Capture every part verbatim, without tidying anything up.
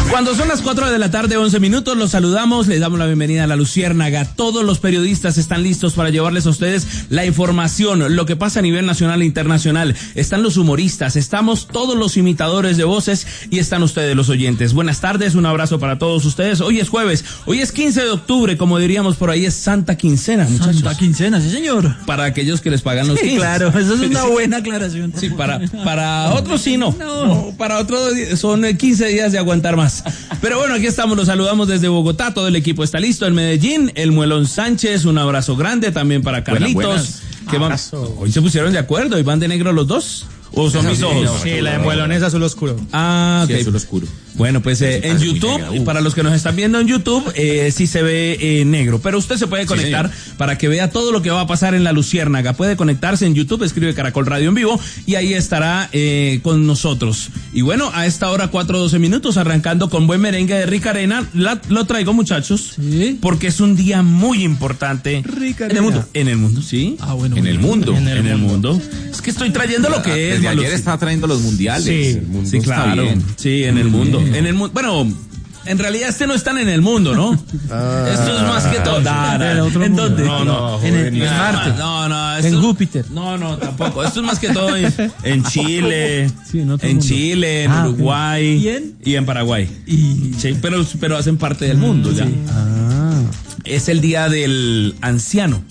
Cuando son las cuatro de la tarde, once minutos, los saludamos, les damos la bienvenida a La Luciérnaga. Todos los periodistas están listos para llevarles a ustedes la información, lo que pasa a nivel nacional e internacional. Están los humoristas, estamos todos los imitadores de voces y están ustedes los oyentes. Buenas tardes, un abrazo para todos ustedes. Hoy es jueves, hoy es quince de octubre, como diríamos por ahí, es Santa Quincena, muchachos. Santa Quincena, sí señor. Para aquellos que les pagan los sí, quince. Claro, eso es una buena aclaración. Sí, para, para otros sí no. No. no. Para otros son quince días de aguantar más. Pero bueno, aquí estamos, los saludamos desde Bogotá, todo el equipo está listo. En Medellín, el Muelón Sánchez, un abrazo grande también para Carlitos. Buenas, buenas. Que van, hoy se pusieron de acuerdo y van de negro los dos. ¿O son mis ojos? Sí, la de Muelón es azul oscuro. Ah, ok. Sí, azul oscuro. Bueno, pues eh, en YouTube, y para los que nos están viendo en YouTube, eh, sí se ve eh, negro, pero usted se puede conectar sí, para que vea todo lo que va a pasar en La Luciérnaga. Puede conectarse en YouTube, escribe Caracol Radio en vivo y ahí estará eh, con nosotros. Y bueno, a esta hora cuatro doce minutos, arrancando con buen merengue de Rica Arena, la, lo traigo muchachos, ¿Sí? porque es un día muy importante. Rica en el mundo. En el mundo, sí. Ah, bueno. En el mundo. En el, en el mundo. mundo. Es que estoy trayendo lo que Desde es. ayer estaba trayendo los mundiales. Sí, el mundo sí, claro. Está bien. Sí, en el mundo. En el mundo. Bueno, en realidad este no están en el mundo, ¿no? Ah, esto es más que todo. ¿En dónde? No, no. En, el, en Marte. No, no. Esto, en Júpiter. No, no, tampoco. Esto es más que todo en, en Chile, sí, en, en Chile, en ah, Uruguay ¿Y en? y en Paraguay. Y... Sí, pero, pero hacen parte del mundo ya. Sí. Ah. Es el día del anciano,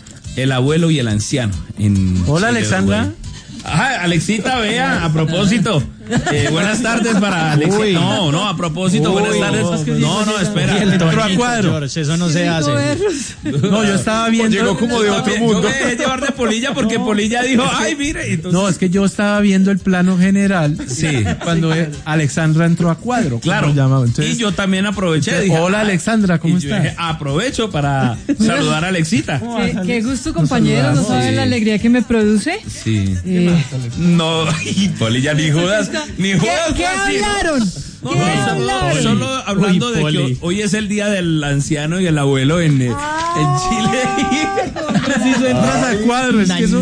el abuelo y el anciano. En Hola, Chile, Alexandra. Uruguay. Ajá, Alexita, vea, a propósito, eh, buenas tardes para Alexita. Uy. No, no, a propósito, Uy, buenas tardes. No, no, espera. Y el entró a cuadro. George, eso no se hace. No, yo estaba viendo. Llegó como de otro mundo. Yo me dejé llevar de Polilla porque no. Polilla dijo, ay, mire. Entonces... No, es que yo estaba viendo el plano general. Sí. Cuando sí, Alexandra entró a cuadro. Claro. Entonces, y yo también aproveché. Entonces, dije, hola, Alexandra, ¿cómo estás? Dije, aprovecho para saludar a Alexita. Qué, qué gusto, compañeros. ¿No saben sí. la alegría que me produce? Sí. Eh, No, Polilla ni Judas, ni Judas. ¿Qué, ¿qué hablaron? No, ¿Qué no, hablaron? Solo hablando Uy, de Poli. que hoy es el día del anciano y el abuelo en, ah, en Chile. Preciso, entras a cuadro. Es que son...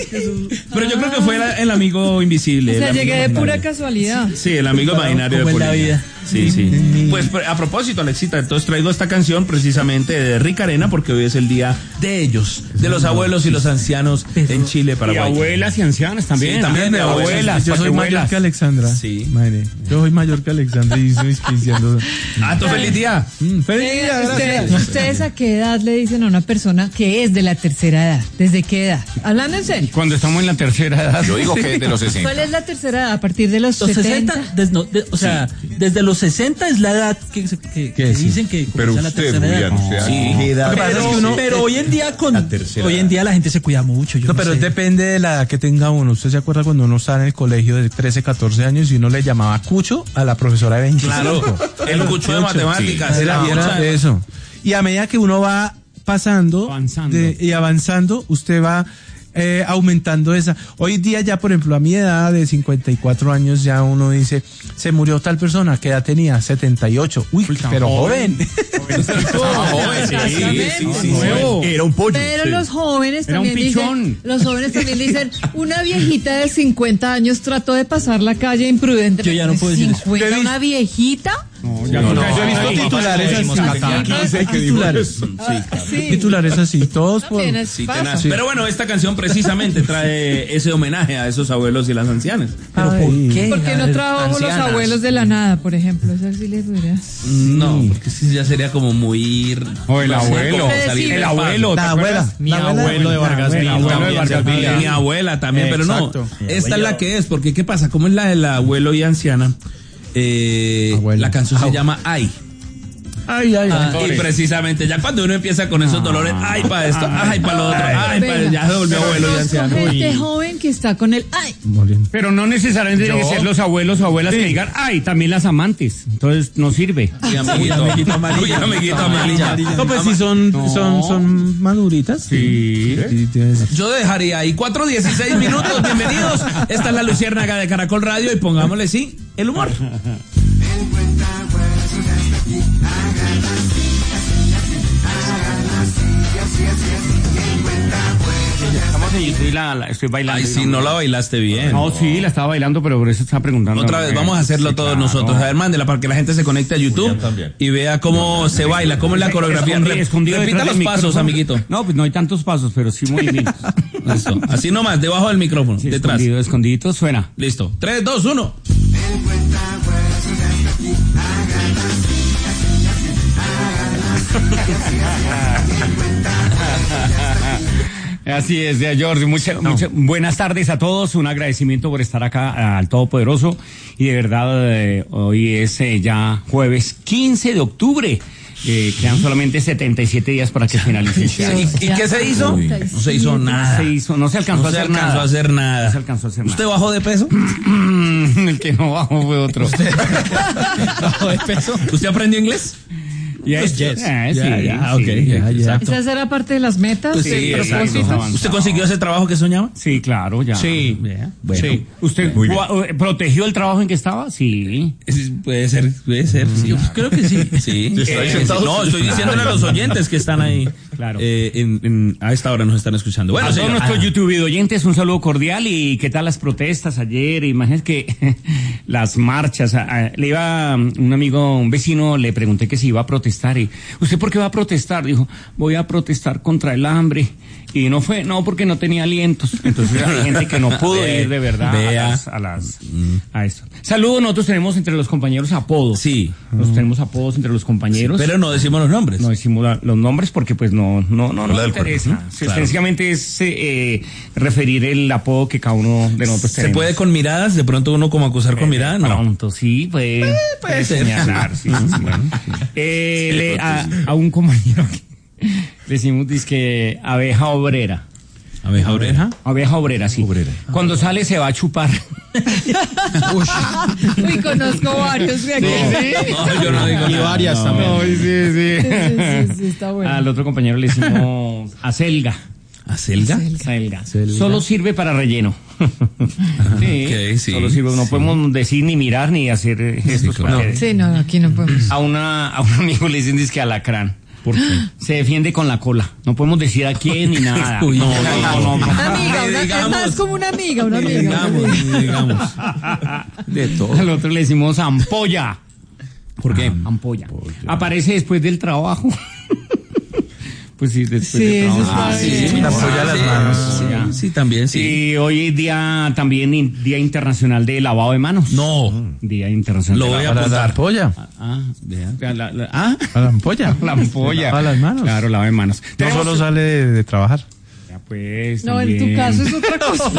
Pero yo creo que fue el amigo invisible. O sea, llegué de pura imaginario. casualidad. Sí, el amigo imaginario de Polilla. La vida. Sí, sí. Pues a propósito, Alexita, entonces traigo esta canción precisamente de Rica Arena porque hoy es el día de ellos, de los abuelos y los ancianos en Chile, Paraguay. Y abuelas y ancianas también. Sí, también de abuelas. abuelas yo soy abuelas. mayor que Alexandra. Sí. Madre, yo soy mayor que Alexandra y estoy diciendo. Ah, tu feliz día. Mm, feliz día, gracias. ¿Ustedes a qué edad le dicen a una persona que es de la tercera edad? ¿Desde qué edad? Hablando en serio. Cuando estamos en la tercera edad. Yo digo que es de los sesenta. ¿Cuál es la tercera edad? ¿A partir de los, los setenta? sesenta? Des, no, de, o sea, sí. desde los sesenta es la edad que, que, que sí. dicen que pero usted, la tercera edad. Julián, o sea, sí. ¿qué edad? Pero, es que uno, pero hoy en día con hoy en día la gente se cuida mucho. Yo no, no pero sé. Depende de la edad que tenga uno. ¿Usted se acuerda cuando uno estaba en el colegio de trece, catorce años y uno le llamaba Cucho a la profesora de veinticinco? Claro, el Cucho de matemáticas. Sí. Era, era de eso. Y a medida que uno va pasando avanzando. De, y avanzando, usted va Eh, aumentando esa. Hoy día ya, por ejemplo, a mi edad de cincuenta y cuatro años ya uno dice, se murió tal persona, ¿qué edad tenía? setenta y ocho. Uy, Uy pero joven. Joven. joven. Sí, sí, sí, sí, sí. Era un pollo. Pero sí. los jóvenes Era también dicen, los jóvenes también dicen, una viejita de cincuenta años trató de pasar la calle imprudente. Yo ya no puedo decir cincuenta, eso. ¿una viejita? No, ya no, no, no, yo he visto ay, titulares así. Hay titulares. Sí, claro. Sí. Titulares así, todos por... Sí, sí. Pero bueno, esta canción precisamente trae ese homenaje a esos abuelos y las ancianas. ¿Pero por qué? Porque no trabajamos los abuelos de la nada, por ejemplo. Eso sí les podría. No, porque sí ya sería como muy... O el abuelo. El abuelo. La abuela. Mi abuelo de Vargas Villa. Mi abuela también, pero no. Esta es la que es, porque ¿qué pasa? Como es la del abuelo y anciana, eh, la canción se llama Ay. Ay, ay, ah, ay. Y precisamente ya cuando uno empieza con esos dolores, ay para esto, ay para lo otro, ay para ya se volvió abuelo y anciano. Gente joven que está con el ay. Pero no necesariamente tienen que ser los abuelos o abuelas sí. que digan ay, también las amantes. Entonces no sirve. Y amiguito, amiguito amarilla, amiguito amarilla. No, pues si son, no. son, son maduritas. Sí. sí. Yo dejaría ahí cuatro dieciséis minutos. Bienvenidos. Esta es la Luciérnaga de Caracol Radio y pongámosle sí el humor. videos en YouTube y la, la estoy bailando. Ay, sí, no la bailaste bien. No, sí, la estaba bailando, pero por eso estaba preguntando. Otra vez, vamos a hacerlo Sí, todos claro. nosotros. A ver, mándela para que la gente se conecte a YouTube y vea cómo se baila, cómo es la coreografía. Escondi- escondido Repita detrás los del pasos, micrófono. amiguito. No, pues no hay tantos pasos, pero sí movimientos. Listo. Así nomás, debajo del micrófono, Sí, detrás. escondido, escondidito, suena. Listo. tres, dos, uno. Así es, de George. Muchas, muchas buenas tardes a todos. Un agradecimiento por estar acá al Todopoderoso. Y de verdad, eh, hoy es eh, ya jueves quince de octubre. Eh, quedan solamente setenta y siete días para que finalice este año. ¿Y, y qué se hizo? Uy, No se hizo nada. Se hizo, no se alcanzó No a se hacer alcanzó nada. a hacer nada. No se alcanzó a hacer ¿Usted nada. bajó de peso? El que no bajó fue otro. ¿Bajó de peso? ¿Usted aprendió inglés? Yes, yes. Ah, sí, Ya, ya, sí, ok, ya, ya. ¿Esa será parte de las metas? Pues de sí, propósitos? exacto. ¿Usted consiguió ese trabajo que soñaba? Sí, claro, ya. Sí. Bueno. Sí. ¿Usted Muy bien. gu- protegió el trabajo en que estaba? Sí. Es- Puede ser, puede ser, sí. Creo que sí. Sí. Eh, no, estoy diciéndole a los oyentes que están ahí. Claro. Eh, en, en- a esta hora nos están escuchando. Bueno, A todos señor. nuestros Ah. YouTube oyentes, un saludo cordial. ¿Y qué tal las protestas ayer? Imagínense que las marchas. a- a- le iba un amigo, un vecino, le pregunté que si iba a protestar. Y, ¿usted por qué va a protestar? Dijo, voy a protestar contra el hambre. Y no fue, no, porque no tenía alientos. Entonces hay gente que no pudo Ve- ir de verdad vea. a las, a las, a eso. Saludos, nosotros tenemos entre los compañeros apodos. Sí. Nos tenemos apodos entre los compañeros. Pero no decimos los nombres. No decimos la- los nombres porque pues no no no, no del interesa. cuerpo, Sí, Claro. Sencillamente es eh, referir el apodo que cada uno de nosotros ¿Se tenemos. puede con miradas? ¿De pronto uno como acusar con mirada? No. Pronto, sí, puede, puede ser. señalar, sí, sí, sí. Eh, Sí, le- pronto a, sí. a un compañero que le decimos dizque abeja obrera. ¿Abeja oreja? Abeja obrera, sí. Obrera. Cuando sale se va a chupar. Uy, conozco varios de aquí. No, yo no digo Y nada. varias No. también. Ay, sí, sí. Sí, sí, sí, está bueno. Al otro compañero le decimos acelga. ¿Acelga? Selga. Selga. Solo sirve para relleno. sí, ok, sí, Solo sirve, no sí. podemos decir ni mirar ni hacer eh, gestos. claro. para que- Sí, no, aquí no podemos. a, una, a un amigo le dicen disque alacrán. ¿Por qué? Se defiende con la cola. No podemos decir a quién ni nada. Uy, no, no, no, no, no. Una amiga, una, es digamos. más como una amiga, una amiga. una Digamos, amiga. digamos. De todo. Al otro le decimos ampolla. ¿Por qué? Ampolla. Aparece después del trabajo. Pues sí, después Sí, del eso trabajo. está Ah, bien. sí. La apoya las manos. Sí, sí, también, sí. Y hoy es día también in- Día Internacional de Lavado de Manos. No, Día Internacional lo de voy a Lavado. Para la apuntar. ampolla. Ah, vea. La- la- la- ah, A la ampolla. La ampolla. A las manos. Claro, lavado de manos. No Tenemos- solo sale de, de trabajar. Ya, pues, No, en tu también. caso es otra cosa.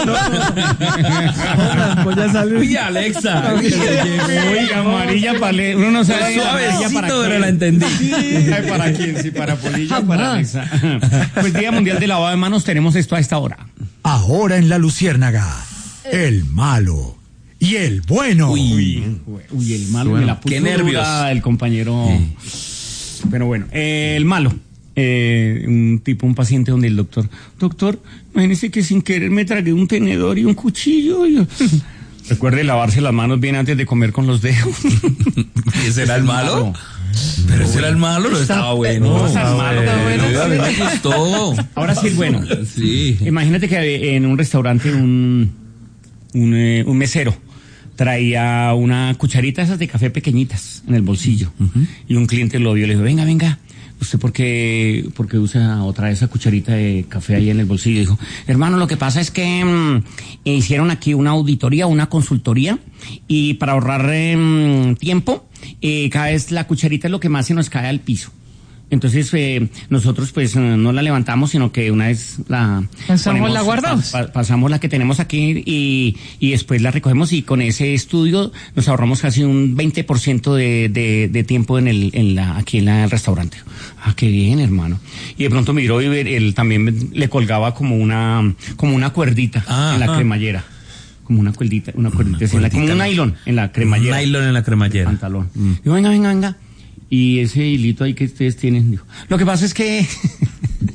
La ampolla sale. uy, Alexa. Oiga, amarilla para le- uno no sabe amarilla para Suavecito, pero quién. la entendí. Ay, ¿para quién? Sí, para Polilla o para Jamás. Alexa. Pues Día Mundial de Lavado de Manos tenemos esto a esta hora. Ahora en La Luciérnaga, el malo y el bueno. Uy, uy, el malo me la puso qué nervios. dura el compañero. Pero bueno, eh, el malo. Eh, un tipo, un paciente donde el doctor, doctor, imagínese que sin querer me tragué un tenedor y un cuchillo. Y yo- Recuerde lavarse las manos bien antes de comer con los dedos. ¿Y ese era el malo? Pero ese era el malo, no estaba bueno. No, está malo. Está bueno, A mí sí. me gustó. Ahora sí es bueno. Sí. Imagínate que en un restaurante un, un, eh, un mesero traía una cucharita esas de café pequeñitas en el bolsillo y un cliente lo vio y le dijo, venga, venga, ¿usted por qué, por qué usa otra esa cucharita de café ahí en el bolsillo? Y dijo, hermano, lo que pasa es que mm, hicieron aquí una auditoría, una consultoría y para ahorrar em, tiempo, eh, cada vez la cucharita es lo que más se nos cae al piso. Entonces, eh, nosotros pues eh, no la levantamos, sino que una vez la... Pasamos, la guardamos. pa- pa- pasamos la que tenemos aquí y, y después la recogemos y con ese estudio nos ahorramos casi un veinte por ciento de, de, de tiempo en el, en la, aquí en la- el restaurante. Ah, qué bien, hermano. Y de pronto miró y ver- él también le colgaba como una, como una cuerdita Ah, en la ah. cremallera. Como una cuerdita, una cuerdita, así en la- como un cuerdita. nylon en la cremallera. Nylon en la cremallera. Pantalón. Digo, venga, venga, venga. Y ese hilito ahí que ustedes tienen, dijo, lo que pasa es que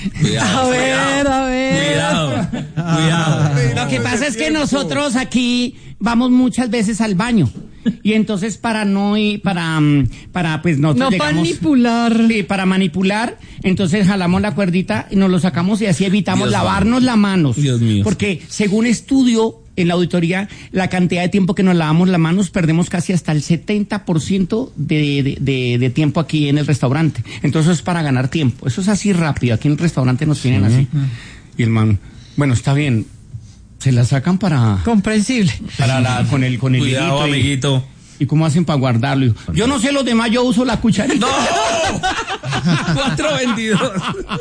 Cuidado, A ver, a ver. Cuidado, cuidado. Lo que pasa es que nosotros aquí vamos muchas veces al baño. Y entonces para no ir, para, mm, para pues nosotros No llegamos- manipular. Sí, para manipular, entonces jalamos la cuerdita y nos lo sacamos y así evitamos Dios lavarnos las manos. Dios mío. Porque según estudio en la auditoría, la cantidad de tiempo que nos lavamos las manos, perdemos casi hasta el setenta por ciento de, de, de, de tiempo aquí en el restaurante. Entonces eso es para ganar tiempo. Eso es así rápido. Aquí en el restaurante nos tienen así. Y el man, bueno, está bien. Se la sacan para, Comprensible. para la, con el, con el Cuidado, hilito y- amiguito. ¿Y cómo hacen para guardarlo? Yo no sé los demás, yo uso la cucharita. ¡No! cuatro veintidós.